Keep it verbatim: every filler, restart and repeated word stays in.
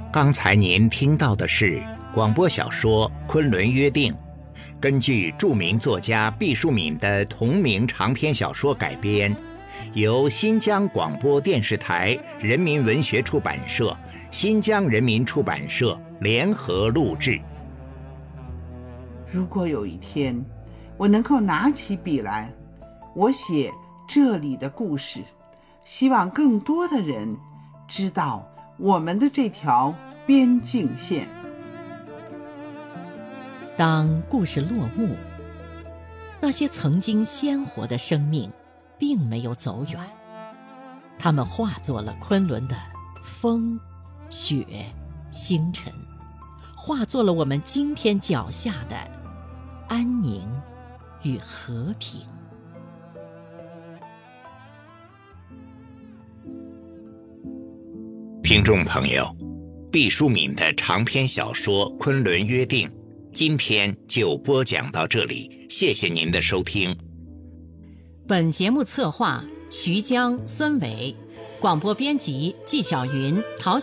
刚才您听到的是广播小说《昆仑约定》，根据著名作家毕淑敏的同名长篇小说改编，由新疆广播电视台人民文学出版社、新疆人民出版社联合录制。 如果有一天我能够拿起笔来，我写这里的故事，希望更多的人知道我们的这条边境线。 当故事落幕，那些曾经鲜活的生命并没有走远，它们化作了昆仑的风、雪、星辰，化作了我们今天脚下的安宁与和平。 听众朋友，毕淑敏的长篇小说《昆仑约定》今天就播讲到这里，谢谢您的收听。 本节目策划徐江、孙伟，广播编辑纪晓云、陶